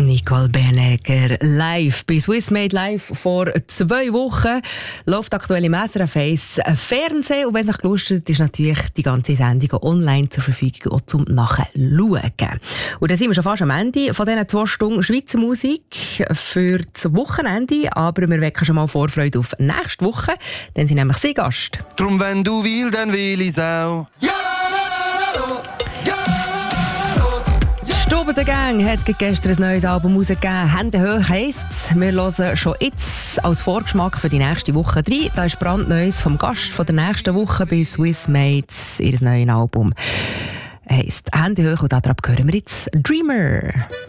Nicole Bernegger live bei Swiss Made Live vor 2 Wochen. Läuft aktuell im SRF 1 Fernsehen. Und wenn es euch gelustet ist natürlich die ganze Sendung online zur Verfügung auch zum Nachschauen. Und dann sind wir schon fast am Ende von diesen 2 Stunden Schweizer Musik für das Wochenende. Aber wir wecken schon mal Vorfreude auf nächste Woche. Dann sind nämlich Sie Gast. Drum, wenn du willst, dann will ich's auch. Ja! Stube der Gang hat gestern ein neues Album rausgegeben. «Hände hoch» heisst's. Wir hören schon jetzt als Vorgeschmack für die nächste Woche rein. Da ist brandneues vom Gast von der nächsten Woche bei Swiss Mates. Ihr neues Album heisst «Hände hoch» und darauf hören wir jetzt «Dreamer».